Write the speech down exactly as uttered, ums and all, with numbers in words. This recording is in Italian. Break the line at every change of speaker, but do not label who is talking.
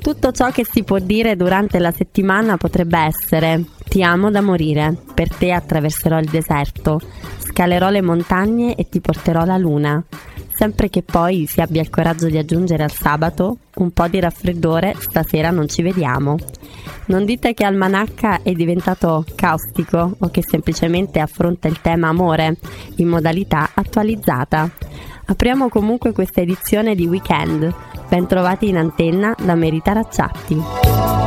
Tutto ciò che si può dire durante la settimana potrebbe essere: ti amo da morire, per te attraverserò il deserto, scalerò le montagne e ti porterò la luna, sempre che poi si abbia il coraggio di aggiungere al sabato: un po' di raffreddore, stasera non ci vediamo. Non dite che Almanacca è diventato caustico o che semplicemente affronta il tema amore in modalità attualizzata. Apriamo comunque questa edizione di Weekend. Ben trovati in antenna da Mary Taracciatti.